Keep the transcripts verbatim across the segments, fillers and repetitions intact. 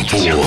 播。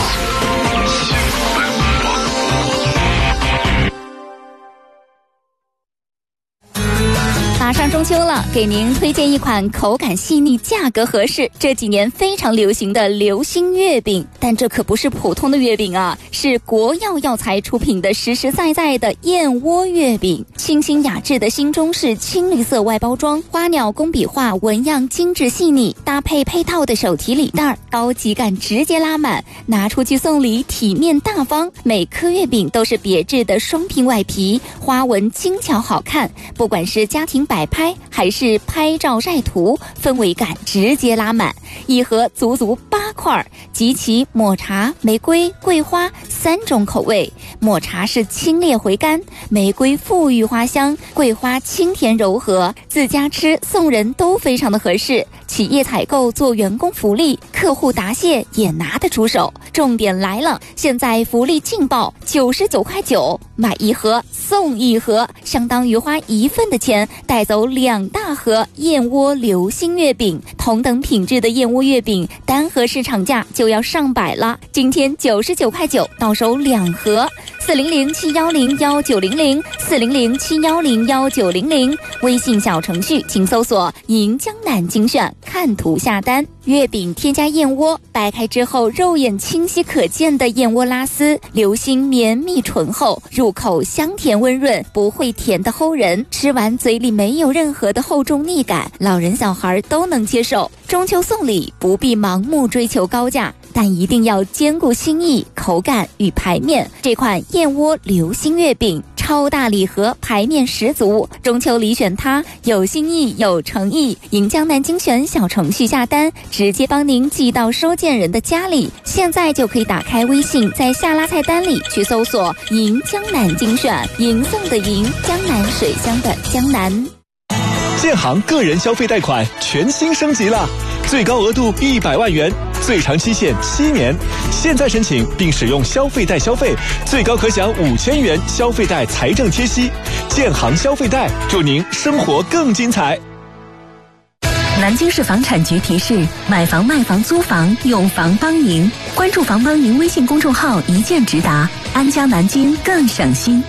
马上中秋了，给您推荐一款口感细腻、价格合适、这几年非常流行的流心月饼。但这可不是普通的月饼啊，是国药药材出品的实实在在的燕窝月饼。清新雅致的新中式青绿色外包装，花鸟工笔画，纹样精致细腻，搭配配套的手提礼袋，高级感直接拉满，拿出去送礼体面大方。每颗月饼都是别致的双拼外皮，花纹精巧好看，不管是家庭摆拍还是拍照晒图，氛围感直接拉满。一盒足足八块，集齐抹茶、玫瑰、桂花三种口味。抹茶是清冽回甘，玫瑰馥郁花香，桂花清甜柔和，自家吃送人都非常的合适。企业采购做员工福利，客户答谢也拿得出手。重点来了，现在福利劲爆，九十九块九买一盒送一盒，相当于花一份的钱带走两大盒燕窝流心月饼。同等品质的燕窝月饼单盒市场价就要上百了，今天九十九块九到手两盒。四零零七幺零幺九零零四零零七幺零幺九零零，微信小程序请搜索银江南精选，看图下单。月饼添加燕窝，掰开之后肉眼清晰可见的燕窝拉丝，流心绵密醇厚，入口香甜温润，不会甜的齁人，吃完嘴里没有任何的厚重腻感，老人小孩都能接受。中秋送礼不必盲目追求高价，但一定要兼顾心意、口感与排面。这款燕窝流心月饼超大礼盒，排面十足，中秋礼选它，有心意有诚意。银江南精选小程序下单，直接帮您寄到收件人的家里。现在就可以打开微信，在下拉菜单里去搜索银江南精选，银色的银，江南水乡的江南。 建行个人消费贷款全新升级了，最高额度一百万元，最长期限七年。现在申请并使用消费贷消费，最高可享五千元消费贷财政贴息。建行消费贷，祝您生活更精彩。 南京市房产局提示：买房、卖房、租房，用房帮您。关注房帮您微信公众号，一键直达，安家南京更省心。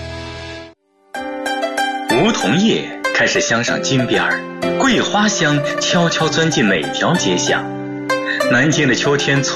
梧桐叶开始镶上金边儿，桂花香悄悄钻进每条街巷。南京的秋天